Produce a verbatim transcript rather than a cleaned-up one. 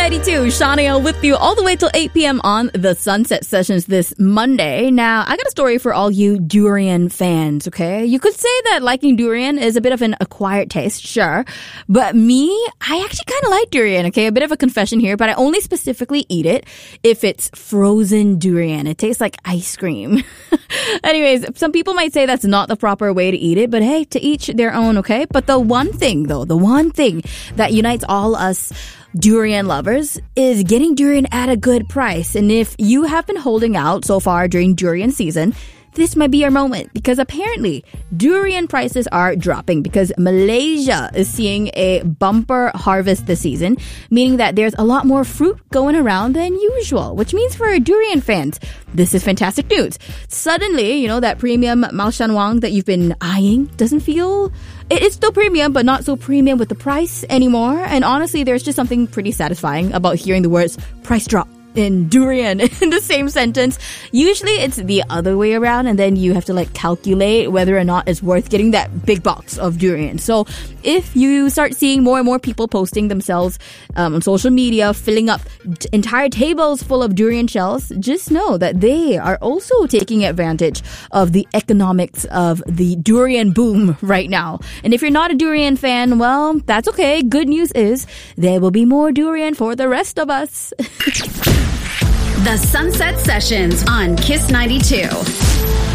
ninety-two, Shania with you all the way till eight p.m. on the Sunset Sessions this Monday. Now, I got a story for all you durian fans, okay? You could say that liking durian is a bit of an acquired taste, sure. But me, I actually kind of like durian, okay? A bit of a confession here, but I only specifically eat it if it's frozen durian. It tastes like ice cream. Anyways, some people might say that's not the proper way to eat it, but hey, to each their own, okay? But the one thing, though, the one thing that unites all us durian lovers is getting durian at a good price. And if you have been holding out so far during durian season, this might be your moment, because apparently durian prices are dropping because Malaysia is seeing a bumper harvest this season, meaning that there's a lot more fruit going around than usual, which means for durian fans, this is fantastic news. Suddenly, you know, that premium Mao Shan Wang that you've been eyeing doesn't feel... It's still premium, but not so premium with the price anymore. And honestly, there's just something pretty satisfying about hearing the words price drop in durian in the same sentence. Usually it's the other way around, and then you have to like calculate whether or not it's worth getting that big box of durian. So if you start seeing more and more people posting themselves um, on social media, filling up t- entire tables full of durian shells, just know that they are also taking advantage of the economics of the durian boom right now. And if you're not a durian fan, well, that's okay. Good news is there will be more durian for the rest of us. The Sunset Sessions on Kiss ninety-two.